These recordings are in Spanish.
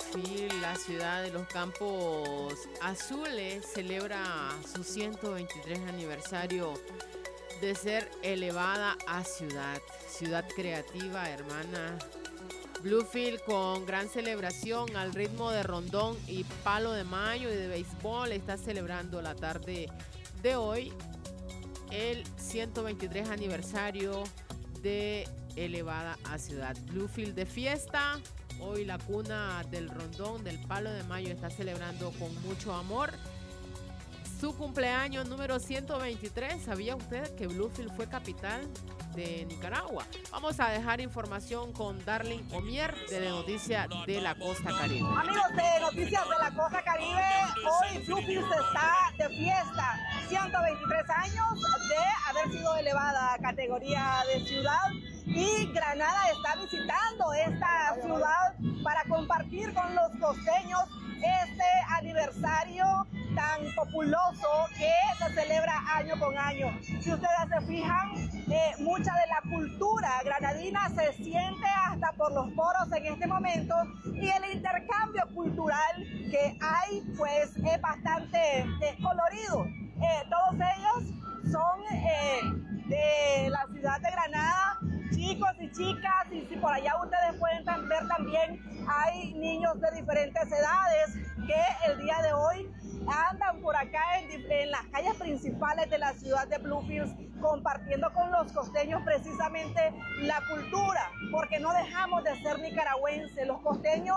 Bluefield, la ciudad de los Campos Azules, celebra su 123 aniversario de ser elevada a ciudad. Ciudad creativa, hermana. Bluefield, con gran celebración al ritmo de rondón y palo de mayo y de béisbol, está celebrando la tarde de hoy el 123 aniversario de elevada a ciudad. Bluefield de fiesta. Hoy la cuna del rondón, del palo de mayo, está celebrando con mucho amor su cumpleaños número 123. ¿Sabía usted que Bluefield fue capital de Nicaragua? Vamos a dejar información con Darlene Omier de Noticias de la Costa Caribe. Amigos de Noticias de la Costa Caribe, hoy Bluefield está de fiesta. 123 años de haber sido elevada a categoría de ciudad. Y Granada está visitando esta ciudad para compartir con los costeños este aniversario tan populoso que se celebra año con año. Si ustedes se fijan, mucha de la cultura granadina se siente hasta por los poros en este momento, y el intercambio cultural que hay pues es bastante colorido. Todos ellos son de la ciudad de Granada, chicos y chicas, y si por allá ustedes pueden ver también, hay niños de diferentes edades que el día de hoy andan por acá en las calles principales de la ciudad de Bluefield, compartiendo con los costeños precisamente la cultura, porque no dejamos de ser nicaragüenses. Los costeños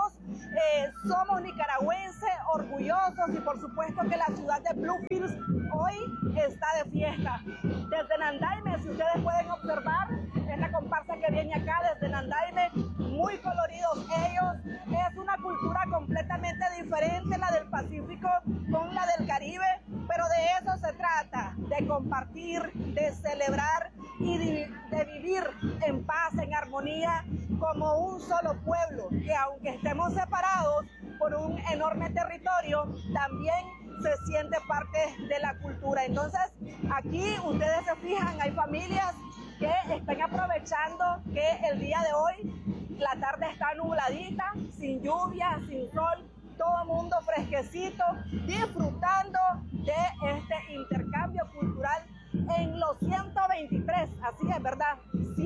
somos nicaragüenses, orgullosos, y por supuesto que la ciudad de Bluefield hoy está de fiesta. Desde Nandaime, si ustedes pueden observar, es la comparsa que viene acá desde Nandaime, muy coloridos ellos. Es una cultura completamente diferente, la del Pacífico con la del Caribe, pero de eso se trata, de compartir, de celebrar y de vivir en paz, en armonía, como un solo pueblo, que aunque estemos separados por un enorme territorio, también se siente parte de la cultura. Entonces, aquí ustedes se fijan, hay familias que están aprovechando que el día de hoy la tarde está nubladita, sin lluvia, sin sol, todo el mundo fresquecito, disfrutando de este intercambio cultural en los 123, así es, ¿verdad?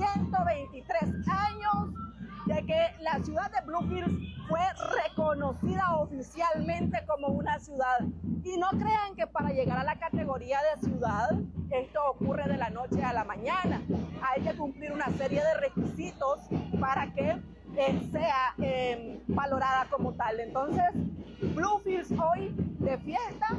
123 años de que la ciudad de Bluefield fue reconocida oficialmente como una ciudad. Y no crean que para llegar a la categoría de ciudad, esto ocurre de la noche a la mañana. Hay que cumplir una serie de requisitos para que sea valorada como tal. Entonces, Bluefield hoy de fiesta.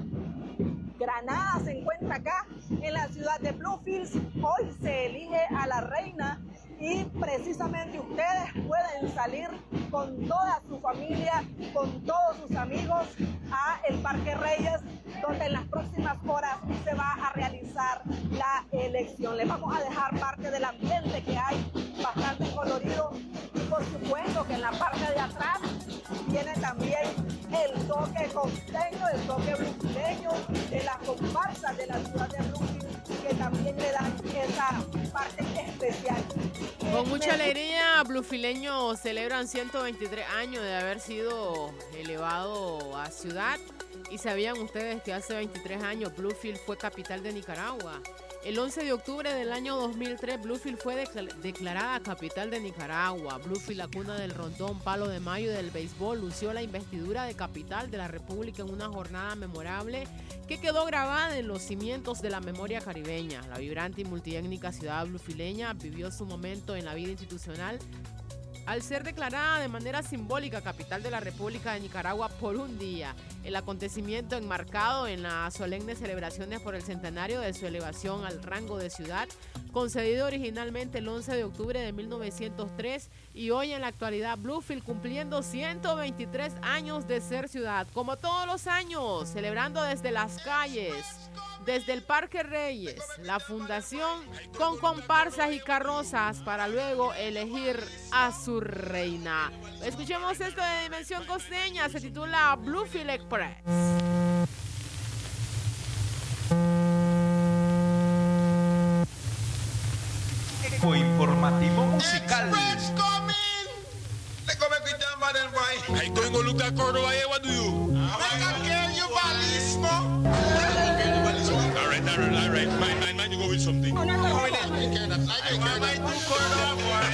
Granada se encuentra acá en la ciudad de Bluefield. Hoy se elige a la reina, y precisamente ustedes pueden salir con toda su familia, con todos sus amigos, a el Parque Reyes, donde en las próximas horas se va a realizar la elección. Les vamos a dejar parte del ambiente que hay, bastante colorido, y por supuesto que en la parte de atrás viene también el toque costeño, el toque bluefileño de las comparsas de la ciudad de Bluefield, que también le dan esa parte especial. Con mucha alegría, bluefileños celebran 123 años de haber sido elevado a ciudad. ¿Y sabían ustedes que hace 23 años Bluefield fue capital de Nicaragua? El 11 de octubre del año 2003, Bluefield fue declarada capital de Nicaragua. Bluefield, la cuna del rondón, palo de mayo y del béisbol, lució la investidura de capital de la República en una jornada memorable que quedó grabada en los cimientos de la memoria caribeña. La vibrante y multiétnica ciudad bluefileña vivió su momento en la vida institucional al ser declarada de manera simbólica capital de la República de Nicaragua por un día. El acontecimiento enmarcado en las solemnes celebraciones por el centenario de su elevación al rango de ciudad, concedido originalmente el 11 de octubre de 1903, y hoy en la actualidad Bluefield cumpliendo 123 años de ser ciudad, como todos los años, celebrando desde las calles, desde el Parque Reyes, la fundación, con comparsas y carrozas para luego elegir a su reina. Escuchemos esto de Dimensión Costeña, se titula Bluefield Express. Eco informativo musical. Córdoba then, boy. I going to look at Córdoba here, what do you? I can get you balismo. All right. Mind, you go with something. I want to do Córdoba, boy.